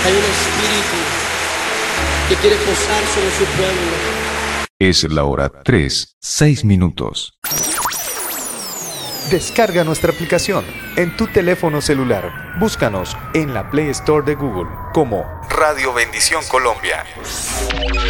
Hay un espíritu que quiere posar sobre su pueblo. Es la hora 3:06. Descarga nuestra aplicación en tu teléfono celular. Búscanos en la Play Store de Google como Radio Bendición Colombia.